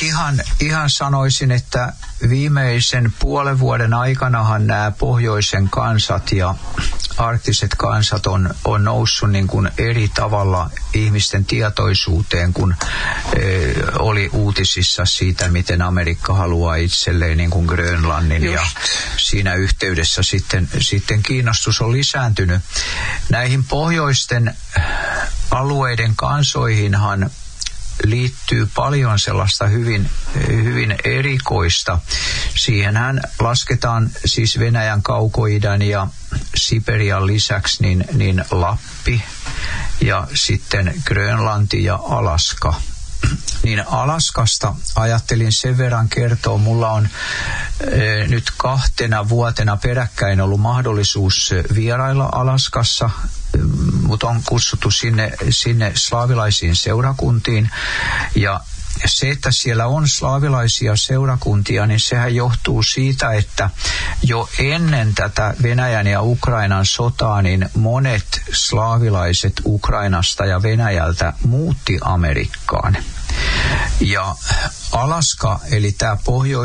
ihan sanoisin, että viimeisen puolen vuoden aikanahan nämä pohjoisen kansat ja arktiset kansat on noussut niin kuin eri tavalla ihmisten tietoisuuteen, kun oli uutisissa siitä, miten Amerikka haluaa itselleen niin kuin Grönlannin. Just. Ja siinä yhteydessä sitten kiinnostus on lisääntynyt. Näihin pohjoisten alueiden kansoihinhan liittyy paljon sellaista hyvin erikoista. Siihenhän lasketaan siis Venäjän kaukoidän ja Siperian lisäksi niin Lappi ja sitten Grönlanti ja Alaska. Niin Alaskasta ajattelin sen verran kertoa. Mulla on nyt 2 vuotena peräkkäin ollut mahdollisuus vierailla Alaskassa, mutta on kutsuttu sinne slaavilaisiin seurakuntiin. Ja se, että siellä on slaavilaisia seurakuntia, niin sehän johtuu siitä, että jo ennen tätä Venäjän ja Ukrainan sotaa, niin monet slaavilaiset Ukrainasta ja Venäjältä muutti Amerikkaan. Ja Alaska, eli tämä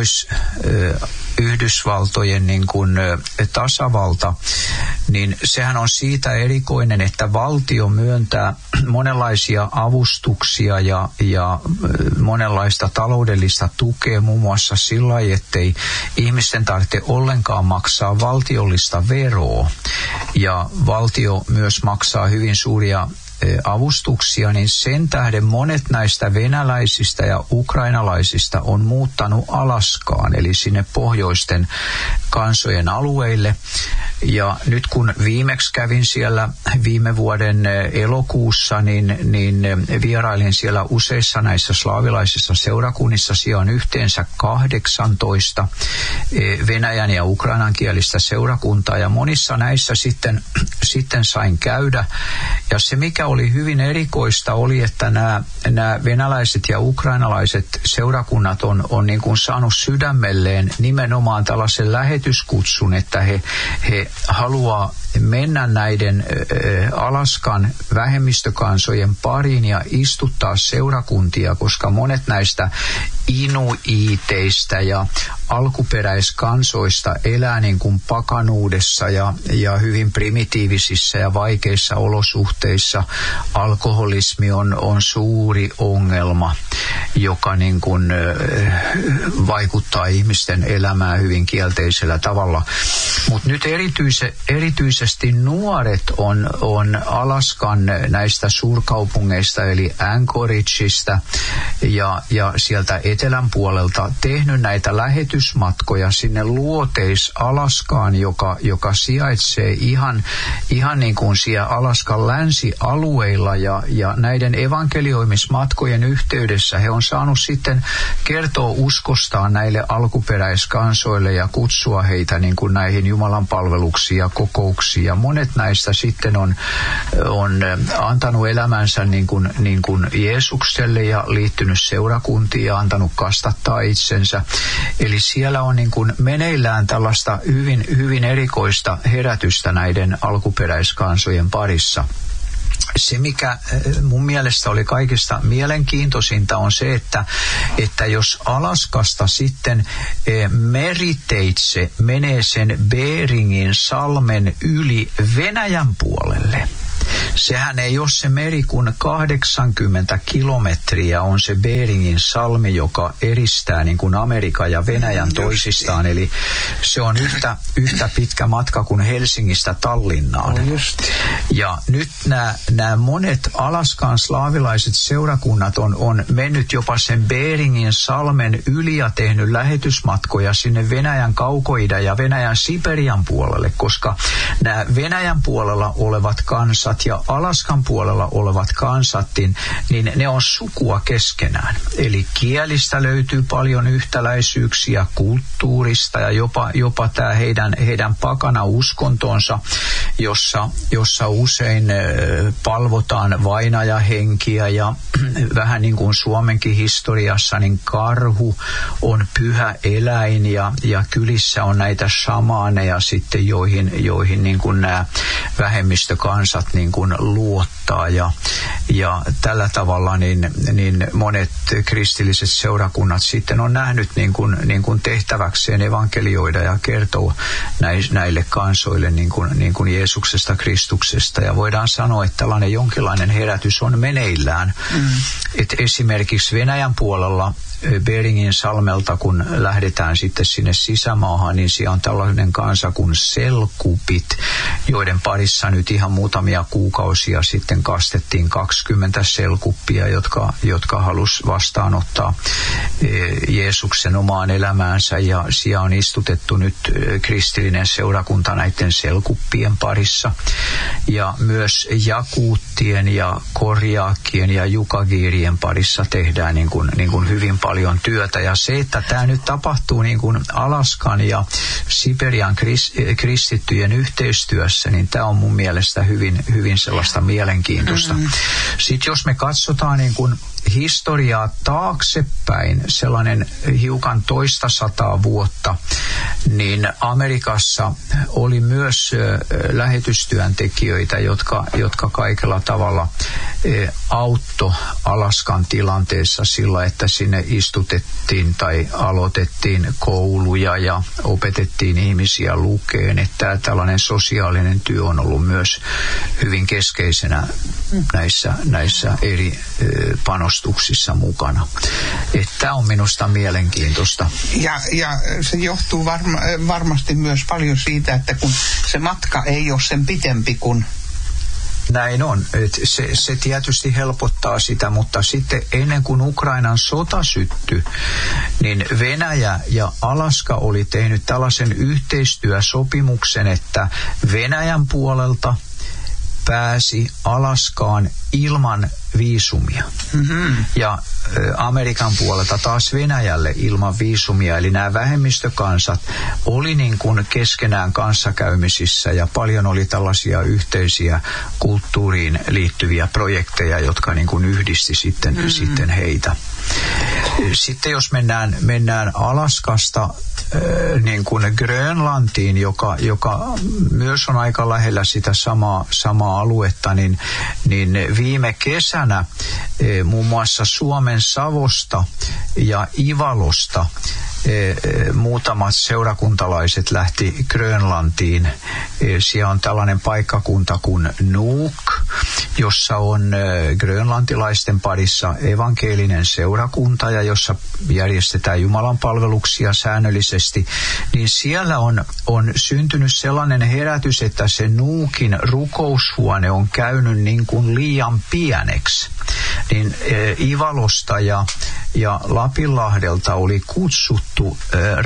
Pohjois-Yhdysvaltojen niin kuin tasavalta, niin sehän on siitä erikoinen, että valtio myöntää monenlaisia avustuksia ja monenlaista taloudellista tukea, muun muassa sillä lailla, ettei ihmisten tarvitse ollenkaan maksaa valtiollista veroa. Ja valtio myös maksaa hyvin suuria avustuksia, niin sen tähden monet näistä venäläisistä ja ukrainalaisista on muuttanut Alaskaan, eli sinne pohjoisten kansojen alueille. Ja nyt kun viimeksi kävin siellä viime vuoden elokuussa, niin vierailin siellä useissa näissä slaavilaisissa seurakunnissa. Siellä on yhteensä 18 venäjän ja ukrainankielistä seurakuntaa, ja monissa näissä sitten sain käydä. Ja se, mikä oli hyvin erikoista, oli, että nämä venäläiset ja ukrainalaiset seurakunnat on niin kuin saanut sydämelleen nimenomaan tällaisen lähetyskutsun, että he haluaa mennä näiden Alaskan vähemmistökansojen pariin ja istuttaa seurakuntia, koska monet näistä inuiteista ja alkuperäiskansoista elää niin kuin pakanuudessa ja hyvin primitiivisissä ja vaikeissa olosuhteissa. Alkoholismi on suuri ongelma, joka niin kuin vaikuttaa ihmisten elämään hyvin kielteisellä tavalla. Mutta nyt erityisesti nuoret on Alaskan näistä suurkaupungeista, eli Anchorageista ja sieltä etelän puolelta tehnyt näitä lähetysmatkoja sinne Luoteis-Alaskaan, joka sijaitsee ihan niin kuin siellä Alaskan länsialueilla, ja näiden evankelioimismatkojen yhteydessä he on saanut sitten kertoa uskostaan näille alkuperäiskansoille ja kutsua heitä niin kuin näihin Jumalan palveluksiin ja kokouksiin, ja monet näistä sitten on antanut elämänsä niin kuin Jeesukselle ja liittynyt seurakuntiin ja antanut kastattaa itsensä. Eli siellä on niin kuin meneillään tällaista hyvin, hyvin erikoista herätystä näiden alkuperäiskansojen parissa. Se, mikä mun mielestä oli kaikista mielenkiintoisinta, on se, että jos Alaskasta sitten meriteitse menee sen Beringin salmen yli Venäjän puolelle. Sehän ei ole se meri, kun 80 kilometriä on se Beringin salmi, joka eristää niin kuin Amerikan ja Venäjän toisistaan. Eli se on yhtä pitkä matka kuin Helsingistä Tallinnaan. Ja nyt nämä monet Alaskan slaavilaiset seurakunnat on mennyt jopa sen Beringin salmen yli ja tehnyt lähetysmatkoja sinne Venäjän kaukoidän ja Venäjän Siperian puolelle, koska nämä Venäjän puolella olevat kansat ja Alaskan puolella olevat kansat, niin ne on sukua keskenään. Eli kielistä löytyy paljon yhtäläisyyksiä, kulttuurista ja jopa tämä heidän pakana uskontonsa, jossa usein palvotaan vainajahenkiä, ja vähän niin kuin Suomenkin historiassa, niin karhu on pyhä eläin, ja kylissä on näitä shamaaneja sitten, joihin niin kuin nämä vähemmistökansat niin niin kuin luottaa ja tällä tavalla niin monet kristilliset seurakunnat sitten on nähnyt niin kuin tehtäväkseen evankelioida ja kertoa näille kansoille niin kuin Jeesuksesta, Kristuksesta, ja voidaan sanoa, että tällainen jonkinlainen herätys on meneillään. Et esimerkiksi Venäjän puolella Beringin salmelta, kun lähdetään sitten sinne sisämaahan, niin siellä on tällainen kansa kuin selkupit, joiden parissa nyt ihan muutamia kuukausia sitten kastettiin 20 selkuppia, jotka halusi vastaanottaa Jeesuksen omaan elämäänsä, ja siellä on istutettu nyt kristillinen seurakunta näiden selkuppien parissa, ja myös jakuuttien ja korjaakien ja jukagiirien parissa tehdään niin kuin hyvin paljon työtä, ja se, että tämä nyt tapahtuu niin kuin Alaskan ja Siperian kristittyjen yhteistyössä, niin tämä on mun mielestä hyvin sellaista mielenkiintoista. Sitten jos me katsotaan niin kuin historiaa taaksepäin, sellainen hiukan 200 vuotta, niin Amerikassa oli myös lähetystyöntekijöitä, jotka kaikella tavalla auttoi Alaskan tilanteessa sillä, että sinne istutettiin tai aloitettiin kouluja ja opetettiin ihmisiä lukeen. Että tällainen sosiaalinen työ on ollut myös hyvin keskeisenä näissä eri panostuksissa mukana. Tämä on minusta mielenkiintoista. Ja se johtuu varmasti myös paljon siitä, että kun se matka ei ole sen pitempi kuin... Näin on. Se tietysti helpottaa sitä, mutta sitten ennen kuin Ukrainan sota syttyi, niin Venäjä ja Alaska oli tehnyt tällaisen yhteistyösopimuksen, että Venäjän puolelta pääsi Alaskaan ilman viisumia. Ja Amerikan puolelta taas Venäjälle ilman viisumia. Eli nämä vähemmistökansat oli niin kuin keskenään kanssakäymisissä, ja paljon oli tällaisia yhteisiä kulttuuriin liittyviä projekteja, jotka niin kuin yhdisti sitten heitä. Sitten jos mennään Alaskasta niin kuin Grönlantiin, joka myös on aika lähellä sitä samaa aluetta, niin viime kesänä muun muassa Suomen Savosta ja Ivalosta muutamat seurakuntalaiset lähti Grönlantiin. Siellä on tällainen paikkakunta kuin Nuuk, jossa on grönlantilaisten parissa evankelinen seurakunta ja jossa järjestetään Jumalan palveluksia säännöllisesti. Niin siellä on syntynyt sellainen herätys, että se Nuukin rukoushuone on käynyt niin kuin liian pieneksi. Niin Ivalosta ja Lapinlahdelta oli kutsuttu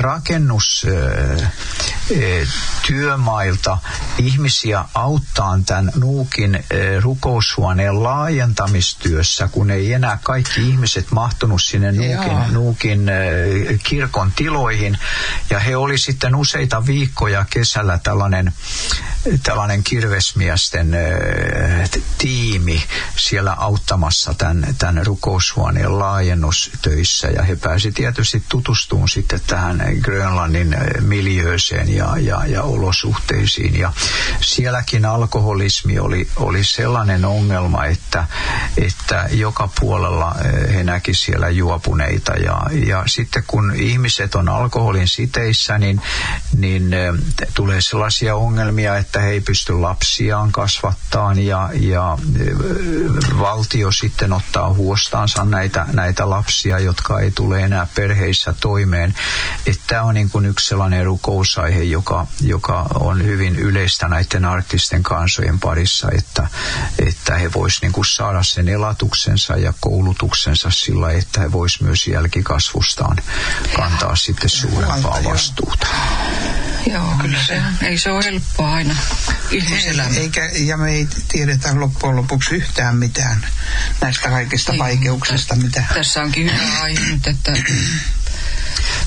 rakennustyömailta ihmisiä auttaan tämän Nuukin rukoushuoneen laajentamistyössä, kun ei enää kaikki ihmiset mahtunut sinne Nuukin kirkon tiloihin. Ja he oli sitten useita viikkoja kesällä tällainen kirvesmiesten tiimi siellä auttamassa tämän rukoushuoneen laajennustöissä, ja he pääsi tietysti tutustumaan sitten tähän Grönlannin miljööseen ja olosuhteisiin, ja sielläkin alkoholismi oli sellainen ongelma, että joka puolella he näki siellä juopuneita, ja sitten kun ihmiset on alkoholin siteissä, niin tulee sellaisia ongelmia, että he ei pysty lapsiaan kasvattaan, ja valtio sitten ottaa huostaansa näitä lapsia, jotka ei tule enää perheissä toimeen. Tämä on niin kuin yksi sellainen rukousaihe, joka on hyvin yleistä näiden arktisten kansojen parissa, että he vois niin kuin saada sen elatuksensa ja koulutuksensa sillä, että he vois myös jälkikasvustaan kantaa sitten suurempaa vastuuta. Joo, kyllä ei se ole helppoa aina ihmiselämä. Ja me ei tiedetä loppujen lopuksi yhtään mitään näistä kaikista vaikeuksista, mitä... Tässä onkin hyvä aihe nyt, että...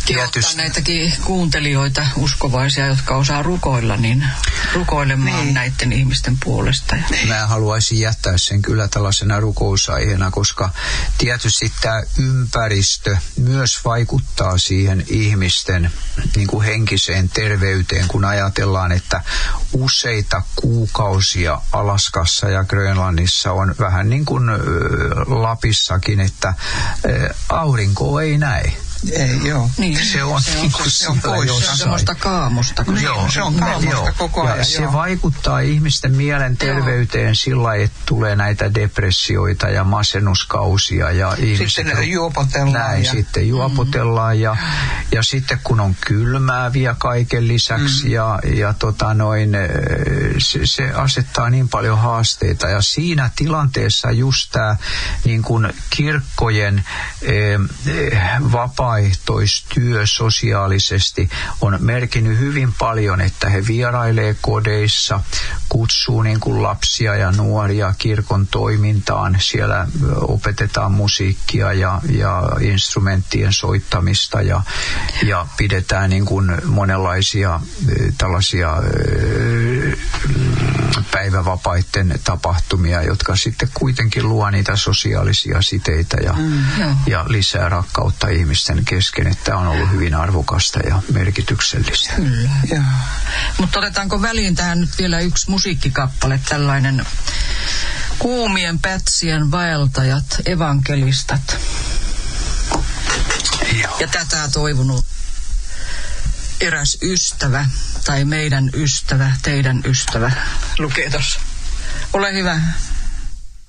Kehottaa näitäkin kuuntelijoita, uskovaisia, jotka osaa rukoilla, niin rukoilemaan näiden ihmisten puolesta. Mä haluaisin jättää sen kyllä tällaisena rukousaiheena, koska tietysti tämä ympäristö myös vaikuttaa siihen ihmisten niin kuin henkiseen terveyteen, kun ajatellaan, että useita kuukausia Alaskassa ja Grönlannissa on vähän niin kuin Lapissakin, että aurinko ei näe. Ei, joo. Niin, se on semmoista kaamusta. Se on kaamusta koko ajan. Ja se vaikuttaa ihmisten mielenterveyteen sillä lailla, että tulee näitä depressioita ja masennuskausia. Ja sitten juopotellaan. Sitten juopotellaan ja sitten kun on kylmää vielä kaiken lisäksi se asettaa niin paljon haasteita. Ja siinä tilanteessa just tämä niin kuin kirkkojen vapaaehtoistyö sosiaalisesti on merkinnyt hyvin paljon, että he vierailee kodeissa, kutsuu niin kuin lapsia ja nuoria kirkon toimintaan. Siellä opetetaan musiikkia ja instrumenttien soittamista ja pidetään niin kuin monenlaisia tällaisia päivävapaiden tapahtumia, jotka sitten kuitenkin luo niitä sosiaalisia siteitä ja lisää rakkautta ihmisten kesken, että tämä on ollut hyvin arvokasta ja merkityksellistä. Kyllä. Mutta otetaanko väliin tähän nyt vielä yksi musiikkikappale, tällainen Kuumien pätsien vaeltajat, evankelistat. Joo. Ja tätä toivonut eräs ystävä, tai meidän ystävä, teidän ystävä, lukee tuossa. Ole hyvä.